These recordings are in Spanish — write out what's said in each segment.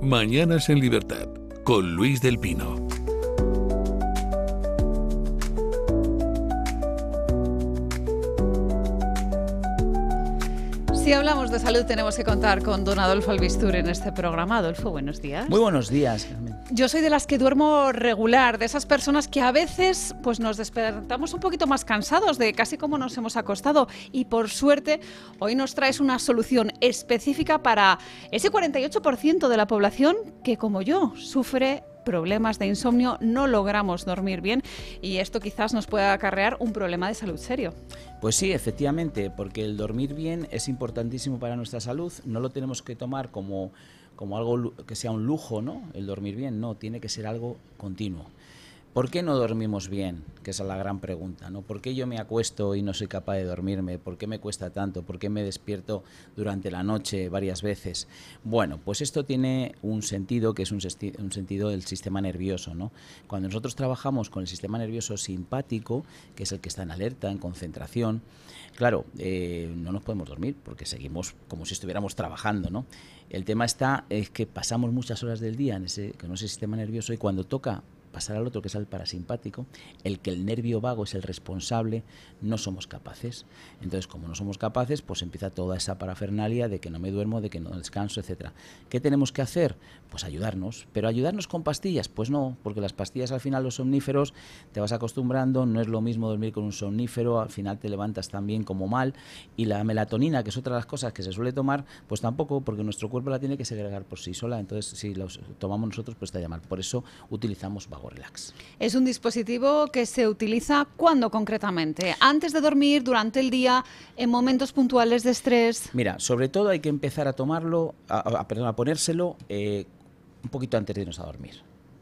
Mañanas en Libertad, con Luis del Pino. Si hablamos de salud tenemos que contar con don Adolfo Albistur en este programa. Adolfo, buenos días. Muy buenos días. Yo soy de las que duermo regular, de esas personas que a veces pues nos despertamos un poquito más cansados de casi como nos hemos acostado, y por suerte hoy nos traes una solución específica para ese 48% de la población que, como yo, sufre problemas de insomnio, no logramos dormir bien, y esto quizás nos pueda acarrear un problema de salud serio. Pues sí, efectivamente, porque el dormir bien es importantísimo para nuestra salud. No lo tenemos que tomar como algo que sea un lujo, ¿no? El dormir bien, no, tiene que ser algo continuo. ¿Por qué no dormimos bien? Que esa es la gran pregunta, ¿no? ¿Por qué yo me acuesto y no soy capaz de dormirme? ¿Por qué me cuesta tanto? ¿Por qué me despierto durante la noche varias veces? Bueno, pues esto tiene un sentido, que es un sentido del sistema nervioso, ¿no? Cuando nosotros trabajamos con el sistema nervioso simpático, que es el que está en alerta, en concentración, claro, no nos podemos dormir porque seguimos como si estuviéramos trabajando, ¿no? El tema es que pasamos muchas horas del día con ese sistema nervioso, y cuando toca pasar al otro, que es al parasimpático, el que el nervio vago es el responsable, no somos capaces. Entonces, como no somos capaces, pues empieza toda esa parafernalia de que no me duermo, de que no descanso, etcétera. ¿Qué tenemos que hacer? Pues ayudarnos. ¿Pero ayudarnos con pastillas? Pues no, porque las pastillas, al final, los somníferos, te vas acostumbrando, no es lo mismo dormir con un somnífero, al final te levantas también como mal, y la melatonina, que es otra de las cosas que se suele tomar, pues tampoco, porque nuestro cuerpo la tiene que segregar por sí sola, entonces si los tomamos nosotros, pues está mal. Por eso utilizamos Relax. Es un dispositivo que se utiliza ¿cuándo concretamente? ¿Antes de dormir, durante el día, en momentos puntuales de estrés? Mira, sobre todo hay que empezar a tomarlo, a ponérselo un poquito antes de irnos a dormir.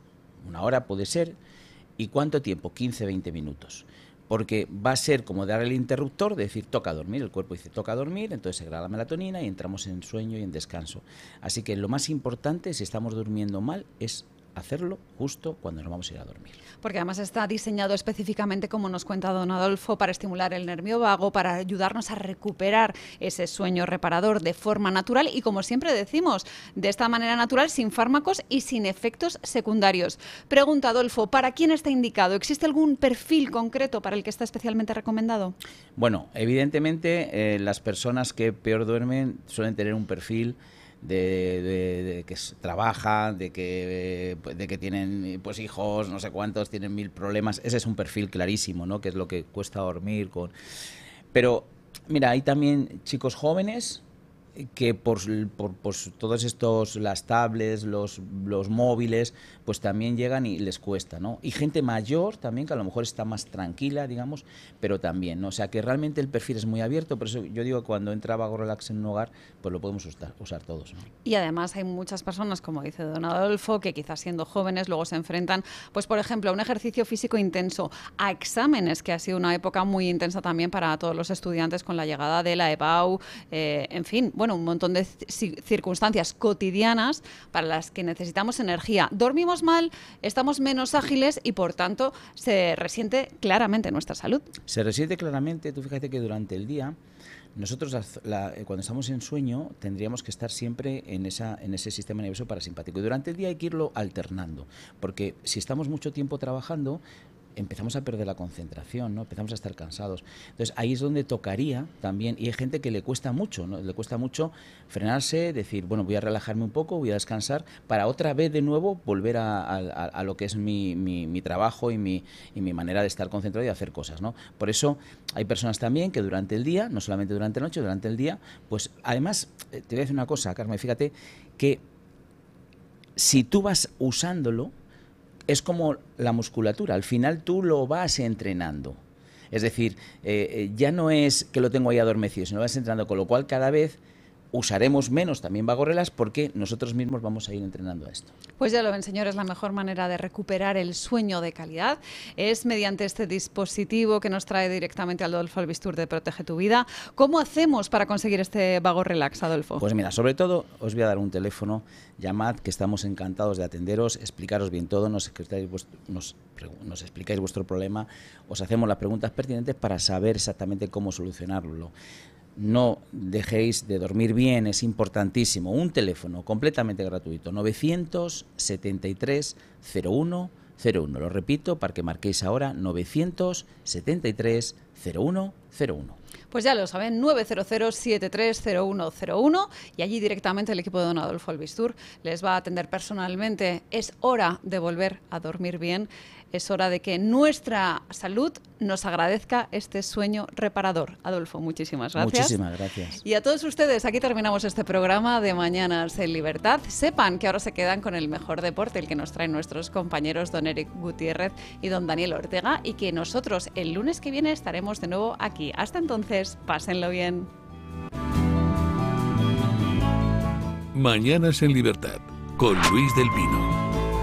1 hora puede ser. ¿Y cuánto tiempo? 15-20 minutos. Porque va a ser como dar el interruptor, de decir toca dormir, el cuerpo dice toca dormir, entonces se crea la melatonina y entramos en sueño y en descanso. Así que lo más importante, si estamos durmiendo mal, es hacerlo justo cuando nos vamos a ir a dormir. Porque además está diseñado específicamente, como nos cuenta don Adolfo, para estimular el nervio vago, para ayudarnos a recuperar ese sueño reparador de forma natural y, como siempre decimos, de esta manera natural, sin fármacos y sin efectos secundarios. Pregunta, Adolfo, ¿para quién está indicado? ¿Existe algún perfil concreto para el que está especialmente recomendado? Bueno, evidentemente las personas que peor duermen suelen tener un perfil de que trabajan, de que tienen pues hijos, no sé cuántos, tienen 1000 problemas. Ese es un perfil clarísimo, ¿no? Que es lo que cuesta dormir con. Pero mira, hay también chicos jóvenes que por todos estos, las tablets, los móviles, pues también llegan y les cuesta, ¿no? Y gente mayor también, que a lo mejor está más tranquila, digamos, pero también, ¿no? O sea, que realmente el perfil es muy abierto, por eso yo digo que cuando entra Vago Relax en un hogar, pues lo podemos usar todos, ¿no? Y además hay muchas personas, como dice don Adolfo, que quizás siendo jóvenes luego se enfrentan, pues por ejemplo, a un ejercicio físico intenso, a exámenes, que ha sido una época muy intensa también para todos los estudiantes con la llegada de la EBAU, en fin, bueno, un montón de circunstancias cotidianas para las que necesitamos energía. Dormimos mal, estamos menos ágiles y, por tanto, se resiente claramente nuestra salud. Se resiente claramente. Tú fíjate que durante el día nosotros cuando estamos en sueño tendríamos que estar siempre en ese sistema nervioso parasimpático, y durante el día hay que irlo alternando, porque si estamos mucho tiempo trabajando empezamos a perder la concentración, ¿no? Empezamos a estar cansados. Entonces ahí es donde tocaría también, y hay gente que le cuesta mucho, ¿no? Le cuesta mucho frenarse, decir, bueno, voy a relajarme un poco, voy a descansar, para otra vez de nuevo volver a lo que es mi trabajo y mi manera de estar concentrado y de hacer cosas, ¿no? Por eso hay personas también que durante el día, no solamente durante la noche, durante el día, pues además, te voy a decir una cosa, Carmen, fíjate que si tú vas usándolo, es como la musculatura, al final tú lo vas entrenando. Es decir, ya no es que lo tengo ahí adormecido, sino lo vas entrenando, con lo cual cada vez usaremos menos también Vago Relax, porque nosotros mismos vamos a ir entrenando a esto. Pues ya lo ven, señores, la mejor manera de recuperar el sueño de calidad es mediante este dispositivo que nos trae directamente Adolfo Albistur de Protege tu Vida. ¿Cómo hacemos para conseguir este Vago Relax, Adolfo? Pues mira, sobre todo os voy a dar un teléfono, llamad, que estamos encantados de atenderos, explicaros bien todo, nos explicáis vuestro problema, os hacemos las preguntas pertinentes para saber exactamente cómo solucionarlo. no dejéis de dormir bien, es importantísimo. Un teléfono completamente gratuito, 973 01 01. Lo repito para que marquéis ahora, 973 01 01. Pues ya lo saben, 900-730101 y allí directamente el equipo de don Adolfo Albistur les va a atender personalmente. Es hora de volver a dormir bien, es hora de que nuestra salud nos agradezca este sueño reparador. Adolfo, muchísimas gracias. Muchísimas gracias. Y a todos ustedes, aquí terminamos este programa de Mañanas en Libertad. Sepan que ahora se quedan con el mejor deporte, el que nos traen nuestros compañeros don Eric Gutiérrez y don Daniel Ortega, y que nosotros el lunes que viene estaremos de nuevo aquí. Hasta entonces, pásenlo bien. Mañanas en Libertad, con Luis del Pino.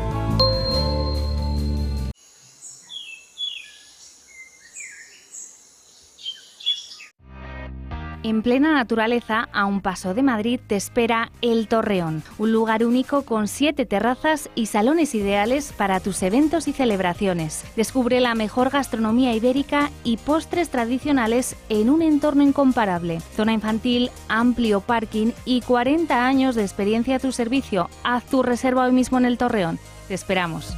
En plena naturaleza, a un paso de Madrid, te espera El Torreón, un lugar único con 7 terrazas y salones ideales para tus eventos y celebraciones. Descubre la mejor gastronomía ibérica y postres tradicionales en un entorno incomparable. Zona infantil, amplio parking y 40 años de experiencia a tu servicio. Haz tu reserva hoy mismo en El Torreón. Te esperamos.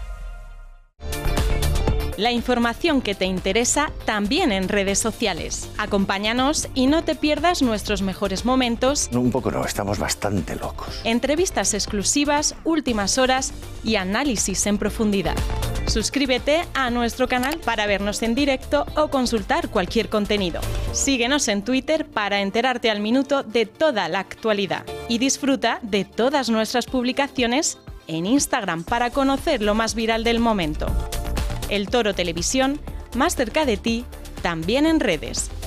La información que te interesa también en redes sociales. Acompáñanos y no te pierdas nuestros mejores momentos. Un poco no, estamos bastante locos. Entrevistas exclusivas, últimas horas y análisis en profundidad. Suscríbete a nuestro canal para vernos en directo o consultar cualquier contenido. Síguenos en Twitter para enterarte al minuto de toda la actualidad. Y disfruta de todas nuestras publicaciones en Instagram para conocer lo más viral del momento. El Toro Televisión, más cerca de ti, también en redes.